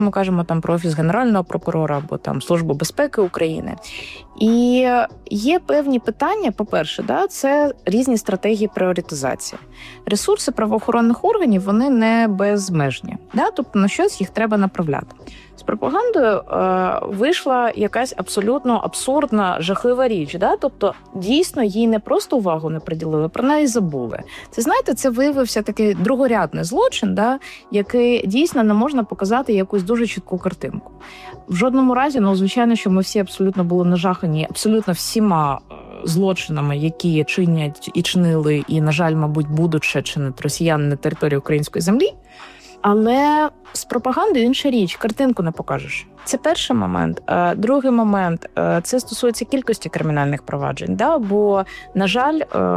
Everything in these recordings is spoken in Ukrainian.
Ми кажемо там про Офіс Генерального прокурора або там Службу безпеки України. І є певні питання, по-перше, це різні стратегії пріоритизації. Ресурси правоохоронних органів, вони не безмежні. Тобто на щось їх треба направляти. З пропагандою вийшла якась абсолютно абсурдна, жахлива річ. Тобто, дійсно, їй не просто увагу не приділили, про неї забули. Це, знаєте, це виявився такий другорядний злочин, який дійсно не можна показати якусь дуже чітку картинку. В жодному разі, звичайно, що ми всі абсолютно були нажахані абсолютно всіма злочинами, які чинять і чинили, і, на жаль, мабуть, будуть ще чинити росіяни на території української землі. Але з пропагандою інша річ, картинку не покажеш. Це перший момент. Другий момент – це стосується кількості кримінальних проваджень. Бо, на жаль,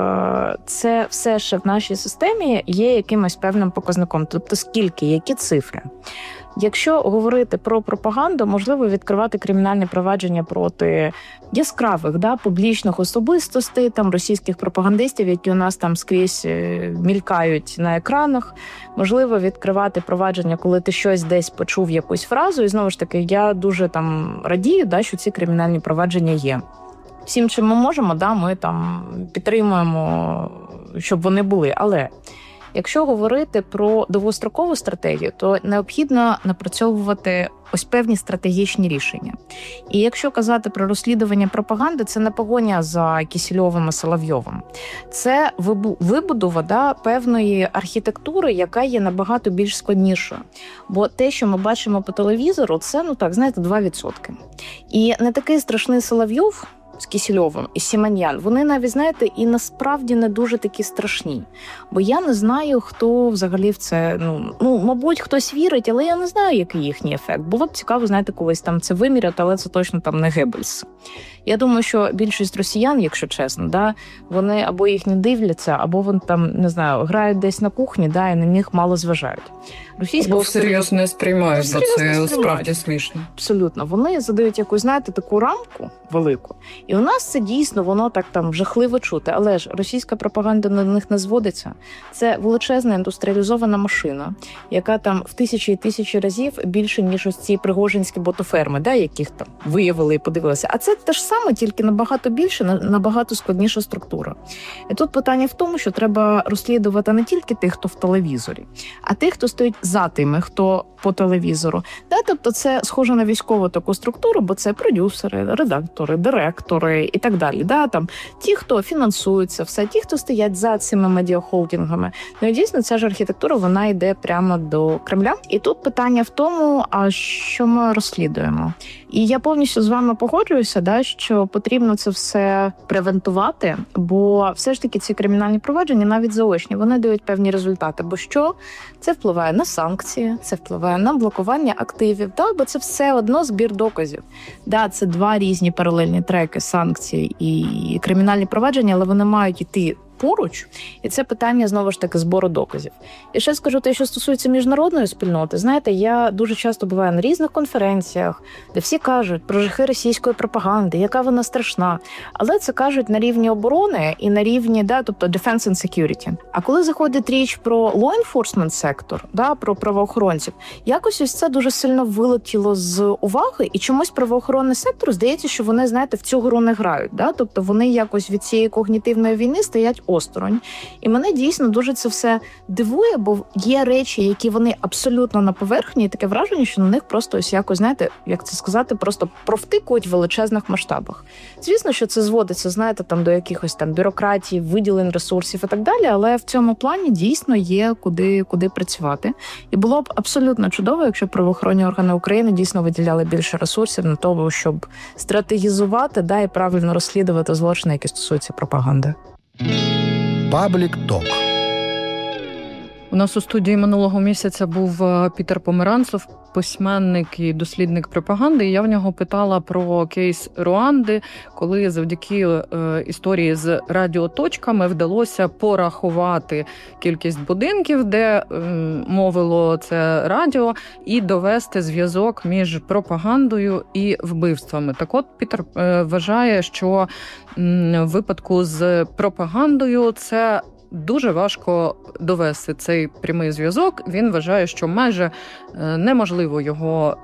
це все ще в нашій системі є якимось певним показником. Тобто скільки, які цифри. Якщо говорити про пропаганду, можливо відкривати кримінальні провадження проти яскравих, публічних особистостей, там російських пропагандистів, які у нас там скрізь мількають на екранах. Можливо відкривати провадження, коли ти щось десь почув якусь фразу. І знову ж таки, я дуже там радію, що ці кримінальні провадження є. Всім, чим ми можемо, ми там підтримуємо, щоб вони були. Але якщо говорити про довгострокову стратегію, то необхідно напрацьовувати ось певні стратегічні рішення. І якщо казати про розслідування пропаганди, це не погоня за Кісельовим і Соловйовим. Це вибудова певної архітектури, яка є набагато більш складнішою. Бо те, що ми бачимо по телевізору, це, 2%. І не такий страшний Соловйов з Кісельовим і Сімоньян, вони навіть, знаєте, і насправді не дуже такі страшні. Бо я не знаю, хто взагалі в це, мабуть, хтось вірить, але я не знаю, який їхній ефект. Було б цікаво, знаєте, колись там це виміряти, але це точно там не Геббельс. Я думаю, що більшість росіян, якщо чесно, вони або їх не дивляться, або вони там, не знаю, грають десь на кухні, і на них мало зважають. Або всерйоз не сприймають, бо це справді смішно. Абсолютно. Вони задають якусь, знаєте, таку рамку велику. І у нас це дійсно, воно так там жахливо чути. Але ж російська пропаганда на них не зводиться. Це величезна індустріалізована машина, яка там в тисячі і тисячі разів більше, ніж ось ці пригожинські ботоферми, яких там виявили і подивилися. А це те ж саме, тільки набагато більше, набагато складніша структура. І тут питання в тому, що треба розслідувати не тільки тих, хто в телевізорі, а тих, хто стоїть за тими, хто по телевізору. Тобто це схоже на військову таку структуру, бо це продюсери, редактори, директори і так далі. Там ті, хто фінансується, все, ті, хто стоять за цими медіахолдингами. І дійсно, ця ж архітектура, вона йде прямо до Кремля. І тут питання в тому, а що ми розслідуємо. І я повністю з вами погоджуюся, що потрібно це все превентувати, бо все ж таки ці кримінальні провадження, навіть заочні, вони дають певні результати. Бо що? Це впливає на санкції, це впливає на блокування активів, бо це все одно збір доказів. Це два різні паралельні треки, санкції і кримінальні провадження, але вони мають йти поруч, і це питання, знову ж таки, збору доказів. І ще скажу те, що стосується міжнародної спільноти. Знаєте, я дуже часто буваю на різних конференціях, де всі кажуть про жахи російської пропаганди, яка вона страшна. Але це кажуть на рівні оборони і на рівні, тобто defense and security. А коли заходить річ про law enforcement сектор, про правоохоронців, якось ось це дуже сильно вилетіло з уваги, і чомусь правоохоронний сектор, здається, що вони, знаєте, в цю гру не грають. Тобто вони якось від цієї когнітивної війни стоять осторонь. І мене дійсно дуже це все дивує, бо є речі, які вони абсолютно на поверхні, і таке враження, що на них просто ось якось, знаєте, як це сказати, просто провтикують в величезних масштабах. Звісно, що це зводиться, знаєте, там до якихось там бюрократій, виділень ресурсів і так далі, але в цьому плані дійсно є куди працювати. І було б абсолютно чудово, якщо правоохоронні органи України дійсно виділяли більше ресурсів на того, щоб стратегізувати, і правильно розслідувати злочини, які стосуються пропаганди. Паблік Ток. У нас у студії минулого місяця був Пітер Померанцев, письменник і дослідник пропаганди. І я в нього питала про кейс Руанди, коли завдяки історії з радіоточками вдалося порахувати кількість будинків, де мовило це радіо, і довести зв'язок між пропагандою і вбивствами. Так от, Пітер вважає, що в випадку з пропагандою це дуже важко довести цей прямий зв'язок. Він вважає, що майже неможливо його